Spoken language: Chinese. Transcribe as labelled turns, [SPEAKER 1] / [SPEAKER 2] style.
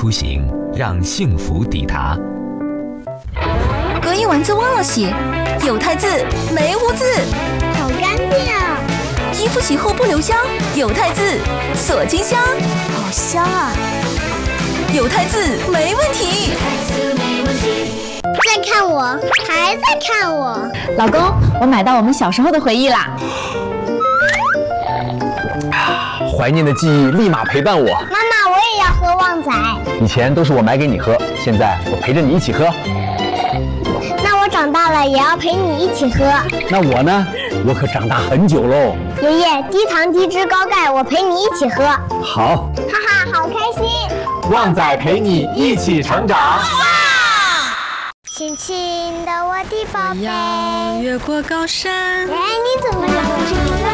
[SPEAKER 1] 出行，让幸福抵达。
[SPEAKER 2] 隔夜丸子忘了洗，有汰渍没污渍，
[SPEAKER 3] 好干净啊！
[SPEAKER 2] 衣服洗后不留香，有汰渍锁金香，
[SPEAKER 3] 好香啊！
[SPEAKER 2] 有汰渍没问题。
[SPEAKER 3] 再看我，还在看我。
[SPEAKER 4] 老公，我买到我们小时候的回忆啦。
[SPEAKER 5] 怀念的记忆立马陪伴我。
[SPEAKER 3] 妈妈，我也要喝旺仔。
[SPEAKER 5] 以前都是我买给你喝，现在我陪着你一起喝。
[SPEAKER 3] 那我长大了也要陪你一起喝。
[SPEAKER 5] 那我呢？我可长大很久喽。
[SPEAKER 3] 爷爷，低糖低脂高钙，我陪你一起喝。
[SPEAKER 5] 好，
[SPEAKER 3] 哈哈，好开心！
[SPEAKER 5] 旺仔陪你一起成长。
[SPEAKER 3] 亲亲的我的宝贝，
[SPEAKER 2] 越过高山。
[SPEAKER 3] 哎，你怎么长得这么